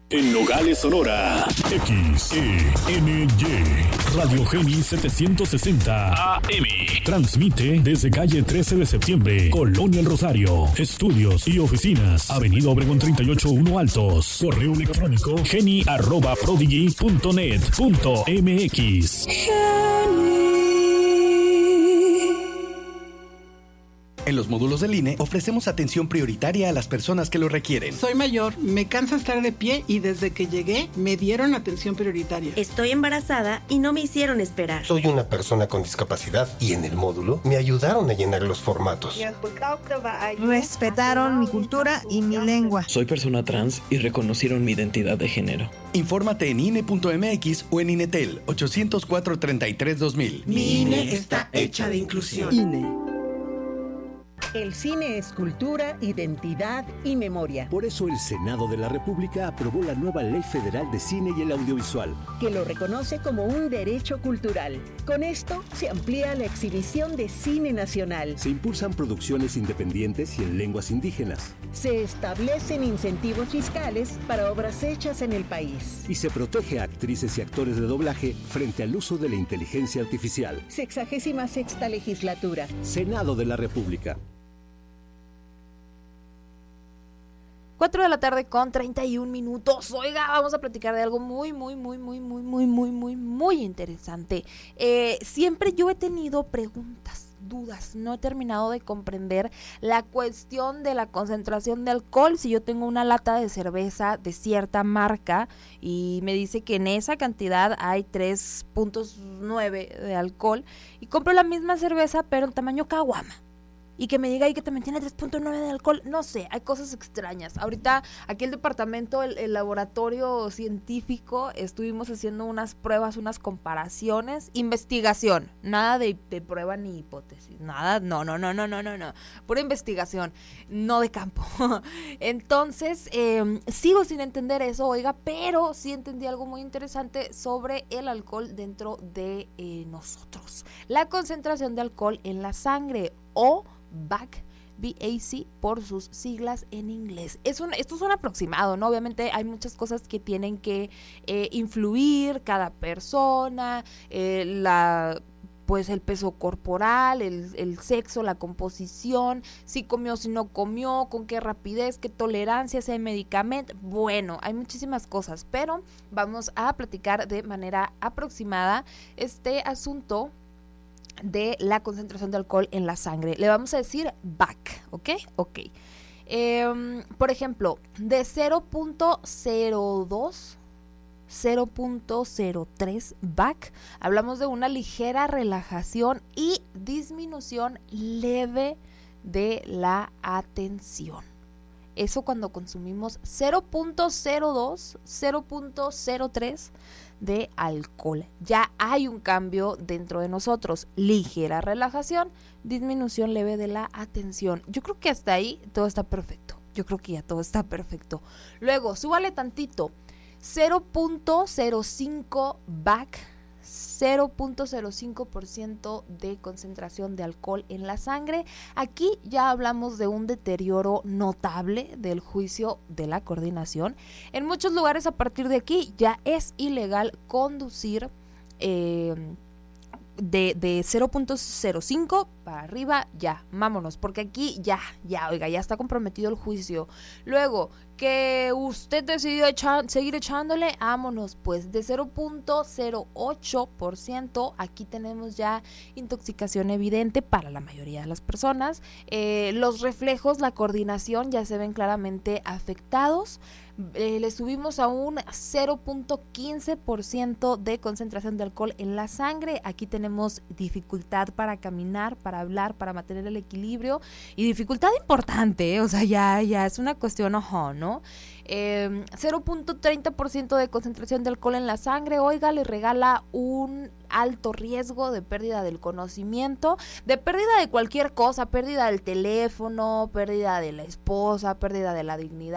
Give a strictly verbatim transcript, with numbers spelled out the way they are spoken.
En Nogales, Sonora, X E N Y, Radio Geni setecientos sesenta A M. Transmite desde calle trece de septiembre, Colonia El Rosario. Estudios y oficinas, Avenida Obregón treinta y ocho uno Altos. Correo electrónico geni arroba prodigy punto net punto m x. En los módulos del I N E ofrecemos atención prioritaria a las personas que lo requieren. Soy mayor, me cansa estar de pie y desde que llegué me dieron atención prioritaria. Estoy embarazada y no me hicieron esperar. Soy una persona con discapacidad y en el módulo me ayudaron a llenar los formatos. Respetaron mi cultura y mi lengua. Soy persona trans y reconocieron mi identidad de género. Infórmate en I N E punto m x o en INETEL ochocientos cuatro treinta y tres dos mil. Mi I N E está hecha de inclusión. I N E. El cine es cultura, identidad y memoria. Por eso el Senado de la República aprobó la nueva Ley Federal de Cine y el Audiovisual, que lo reconoce como un derecho cultural. Con esto se amplía la exhibición de cine nacional. Se impulsan producciones independientes y en lenguas indígenas. Se establecen incentivos fiscales para obras hechas en el país. Y se protege a actrices y actores de doblaje frente al uso de la inteligencia artificial. Sexagésima sexta legislatura. Senado de la República. cuatro de la tarde con treinta y un minutos. Oiga, vamos a platicar de algo muy, muy, muy, muy, muy, muy, muy, muy, muy interesante. Eh, siempre yo he tenido preguntas, dudas, no he terminado de comprender la cuestión de la concentración de alcohol. Si yo tengo una lata de cerveza de cierta marca y me dice que en esa cantidad hay tres punto nueve de alcohol y compro la misma cerveza pero en tamaño caguama, y que me diga ahí que también tiene tres punto nueve de alcohol, no sé, hay cosas extrañas. Ahorita aquí el departamento, el, el laboratorio científico, estuvimos haciendo unas pruebas, unas comparaciones, investigación, nada de, de prueba ni hipótesis, nada, no, no, no, no, no, no, no, pura investigación, no de campo. Entonces, eh, sigo sin entender eso, oiga, pero sí entendí algo muy interesante sobre el alcohol dentro de eh, nosotros. La concentración de alcohol en la sangre, o B A C, B A C por sus siglas en inglés. Es un, esto es un aproximado, ¿no? Obviamente hay muchas cosas que tienen que eh, influir cada persona, eh, la pues el peso corporal, el, el sexo, la composición, si comió, si no comió, con qué rapidez, qué tolerancia, si hay medicamento. Bueno, hay muchísimas cosas, pero vamos a platicar de manera aproximada este asunto de la concentración de alcohol en la sangre. Le vamos a decir B A C, ¿ok? Ok. Eh, por ejemplo, de cero punto cero dos, cero punto cero tres B A C, hablamos de una ligera relajación y disminución leve de la atención. Eso cuando consumimos cero punto cero dos, cero punto cero tres de alcohol. Ya hay un cambio dentro de nosotros. Ligera relajación, disminución leve de la atención. Yo creo que hasta ahí todo está perfecto. Yo creo que ya todo está perfecto. Luego, súbale tantito. cero punto cero cinco B A C, cero punto cero cinco por ciento de concentración de alcohol en la sangre. Aquí ya hablamos de un deterioro notable del juicio de la coordinación. En muchos lugares a partir de aquí ya es ilegal conducir eh, de, de cero punto cero cinco para arriba, ya, vámonos, porque aquí ya, ya, oiga, ya está comprometido el juicio. Luego, que usted decidió echar, seguir echándole, vámonos, pues de cero punto cero ocho por ciento, aquí tenemos ya intoxicación evidente para la mayoría de las personas. Eh, los reflejos, la coordinación ya se ven claramente afectados. Eh, le subimos a un cero punto quince por ciento de concentración de alcohol en la sangre. Aquí tenemos dificultad para caminar, para hablar, para mantener el equilibrio, y dificultad importante, ¿eh? O sea, ya, ya es una cuestión, ojo, ¿no? Eh, cero punto treinta por ciento de concentración de alcohol en la sangre, oiga, le regala un alto riesgo de pérdida del conocimiento, de pérdida de cualquier cosa, pérdida del teléfono, pérdida de la esposa, pérdida de la dignidad.